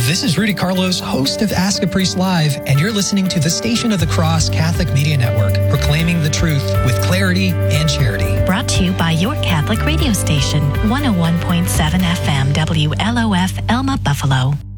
This is Rudy Carlos, host of Ask a Priest Live, and you're listening to the Station of the Cross Catholic Media Network, proclaiming the truth with clarity and charity. Brought to you by your Catholic radio station, 101.7 FM WLOF Elma Buffalo.